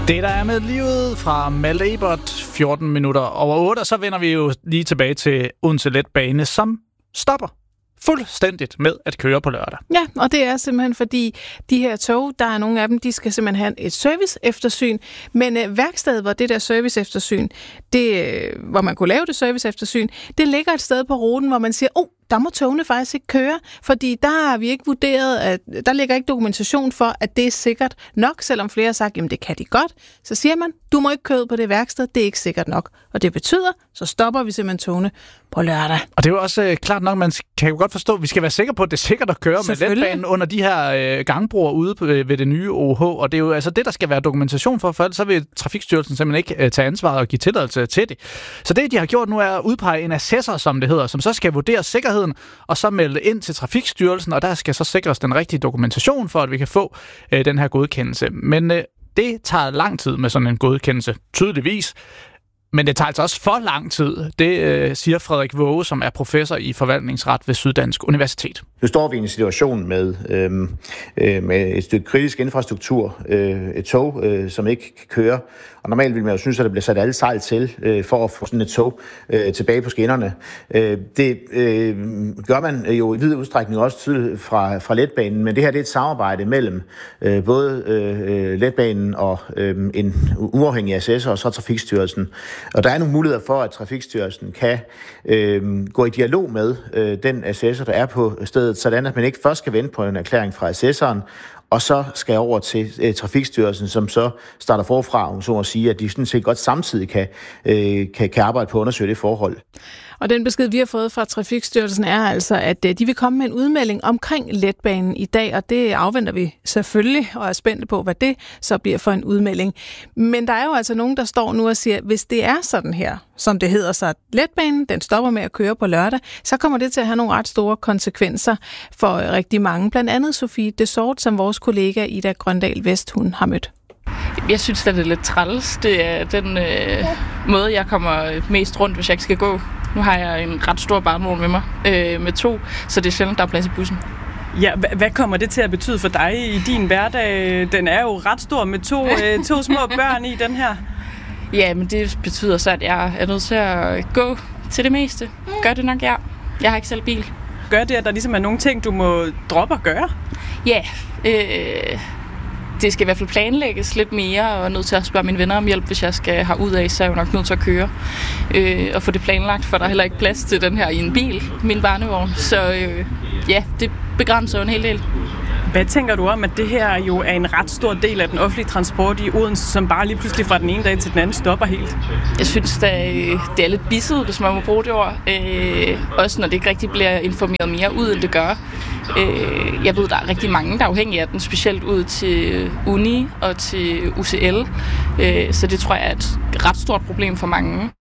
Det der er med livet fra Malte Ebert, 14 minutter over 8, og så vender vi jo lige tilbage til Odense Letbane, som stopper fuldstændigt med at køre på lørdag. Ja, og det er simpelthen fordi de her tog, der er nogle af dem, de skal simpelthen have et service-eftersyn, men værkstedet, hvor det der service-eftersyn, hvor man kunne lave det service-eftersyn, det ligger et sted på ruten, hvor man siger, der må togene faktisk ikke køre, fordi der har vi ikke vurderet, at der ligger ikke dokumentation for, at det er sikkert nok, selvom flere har sagt, jamen det kan de godt. Så siger man, du må ikke køre på det værksted, det er ikke sikkert nok. Og det betyder, så stopper vi simpelthen togene på lørdag. Og det er jo også klart nok, man kan jo godt forstå, at vi skal være sikre på, at det er sikkert at køre med letbanen under de her gangbroer ude ved det nye OH, og det er jo altså det, der skal være dokumentation for ellers så vil Trafikstyrelsen simpelthen ikke tage ansvaret og give tilladelse til det. Så det, de har gjort nu, er at udpege en assessor, som det hedder, som så skal vurdere sikkerheden, og så melde ind til Trafikstyrelsen, og der skal så sikres den rigtige dokumentation for, at vi kan få den her godkendelse. Men det tager lang tid med sådan en godkendelse, tydeligvis. Men det tager altså også for lang tid. Det siger Frederik Våge, som er professor i forvaltningsret ved Syddansk Universitet. Nu står vi i en situation med et stykke kritisk infrastruktur, et tog, som ikke kan køre. Og normalt vil man jo synes, at der bliver sat alle sejl til for at få sådan et tog tilbage på skinnerne. Det gør man jo i vid udstrækning også tydeligt fra letbanen, men det her det er et samarbejde mellem både letbanen og en uafhængig assessor og så Trafikstyrelsen. Og der er nogle muligheder for, at Trafikstyrelsen kan gå i dialog med den assessor, der er på stedet, sådan at man ikke først skal vente på en erklæring fra assessoren, og så skal over til Trafikstyrelsen, som så starter forfra, så at sige, at de sådan set godt samtidig kan arbejde på at undersøge det forhold. Og den besked, vi har fået fra Trafikstyrelsen, er altså, at de vil komme med en udmelding omkring letbanen i dag, og det afventer vi selvfølgelig, og er spændte på, hvad det så bliver for en udmelding. Men der er jo altså nogen, der står nu og siger, hvis det er sådan her, som det hedder så, at letbanen, den stopper med at køre på lørdag, så kommer det til at have nogle ret store konsekvenser for rigtig mange. Blandt andet Sofie Desort, som vores kollega Ida Grøndal Vest, hun har mødt. Jeg synes, at det er lidt træls. Det er den måde, jeg kommer mest rundt, hvis jeg ikke skal gå. Nu har jeg en ret stor barnevogn med mig, med 2, så det er sjældent, der er plads i bussen. Ja, hvad kommer det til at betyde for dig i din hverdag? Den er jo ret stor med to små børn i den her. Ja, men det betyder så, at jeg er nødt til at gå til det meste. Gør det nok, ja. Jeg har ikke selv bil. Gør det, at der ligesom er nogle ting, du må droppe at gøre? Ja, det skal i hvert fald planlægges lidt mere, og er nødt til at spørge mine venner om hjælp, hvis jeg skal herud af, så er jeg jo nok nødt til at køre og få det planlagt, for der er heller ikke plads til den her i en bil, min barnevogn. Så ja, det begrænser jo en hel del. Hvad tænker du om, at det her jo er en ret stor del af den offentlige transport i Odense, som bare lige pludselig fra den ene dag til den anden stopper helt? Jeg synes, det er lidt bisset, hvis man må bruge det ord. Også når det ikke rigtig bliver informeret mere ud, end det gør. Jeg ved, der er rigtig mange, der er afhængige af den, specielt ud til Uni og til UCL. Så det tror jeg er et ret stort problem for mange.